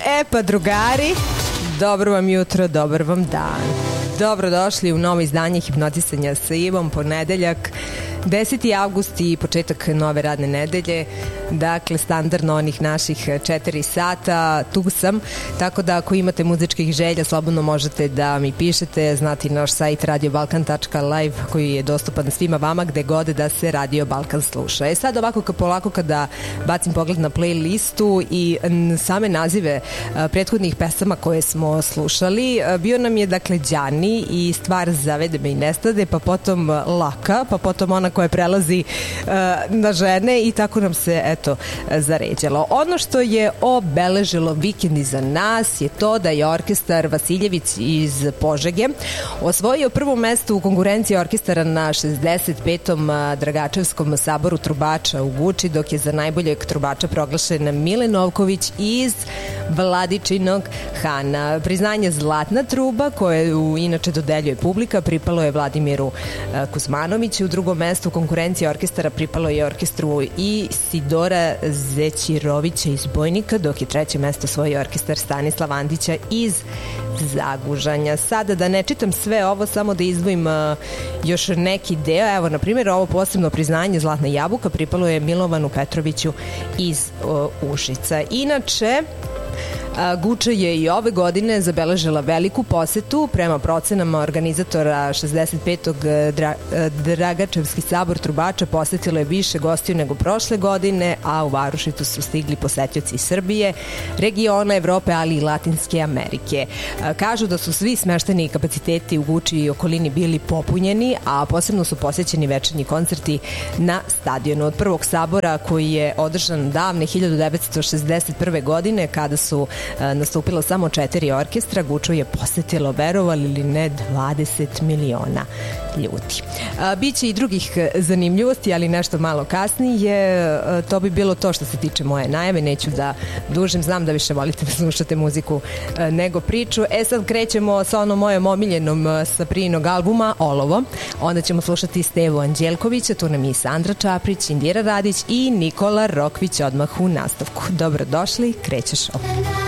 Pa drugari, dobro vam jutro, dobar vam dan. Dobrodošli u novo izdanje Hipnotisanja sa Ivom, ponedeljak, 10. avgust i početak nove radne nedelje. Dakle, standardno onih naših 4 sata, tu sam, tako da ako imate muzičkih želja, slobodno možete da mi pišete, znati naš sajt radiobalkan.live koji je dostupan svima vama gde god da se Radio Balkan sluša. Sad ovako polako kada bacim pogled na playlistu i same nazive prethodnih pesama koje smo slušali, bio nam je dakle Đani i Stvar zavede me i nestade, pa potom Laka, pa potom ona koja prelazi na žene i tako nam se eto zaređalo. Ono što je obeležilo vikend iza nas je to da je orkestar Vasiljević iz Požege osvojio prvo mesto u konkurenciji orkestara na 65. Dragačevskom saboru trubača u Guči, dok je za najboljeg trubača proglašen Mile Novković iz Vladičinog Hana. Priznanje Zlatna truba, koje inače dodeljuje publika, pripalo je Vladimiru Kuzmanoviću. U drugom mestu u konkurenciji orkestara pripalo je orkestru Isidora Zećirovića iz Bojnika, dok je treće mesto osvojio orkestar Stanislava Andića iz Zagužanja. Sada da ne čitam sve ovo, samo da izdvojim još neki deo. Evo, na primjer, ovo posebno priznanje Zlatna jabuka pripalo je Milovanu Petroviću iz Užica. Inače, Guča je i ove godine zabeležila veliku posetu. Prema procenama organizatora 65. Dragačevski sabor trubača posetilo je više gostiju nego prošle godine, a u Varošitu su stigli posetioci iz Srbije, regiona, Evrope, ali i Latinske Amerike. Kažu da su svi smešteni kapaciteti u Guči i okolini bili popunjeni, a posebno su posećeni večernji koncerti na stadionu. Od prvog sabora koji je održan davne 1961. godine, kada su nastupilo samo 4 orkestra, Guču je posetilo, verovali ili ne, 20 miliona ljudi. Biće i drugih zanimljivosti, ali nešto malo kasnije. To bi bilo to što se tiče moje najave, neću da dužim, znam da više volite da slušate muziku nego priču. Sad krećemo sa onom mojom omiljenom sa prijinog albuma Olovo, onda ćemo slušati Stevu Anđelkovića, tu nam je Sandra Čaprić, Indira Radić i Nikola Rokvić odmah u nastavku. Dobrodošli, kreće šou.